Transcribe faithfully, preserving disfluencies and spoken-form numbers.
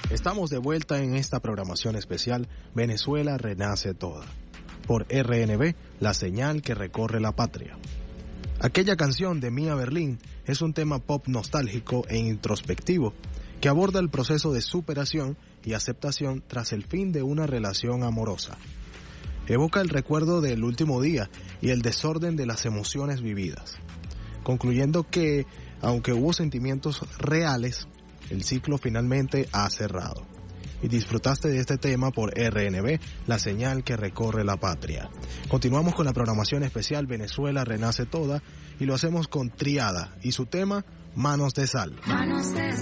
Estamos de vuelta en esta programación especial Venezuela Renace Toda, por R N B, la señal que recorre la patria. Aquella canción de Mía Berlín es un tema pop nostálgico e introspectivo que aborda el proceso de superación y aceptación tras el fin de una relación amorosa. Evoca el recuerdo del último día y el desorden de las emociones vividas, concluyendo que, aunque hubo sentimientos reales, el ciclo finalmente ha cerrado. Y disfrutaste de este tema por R N B, la señal que recorre la patria. Continuamos con la programación especial Venezuela Renace Toda y lo hacemos con Triada y su tema Manos de Sal. Manos de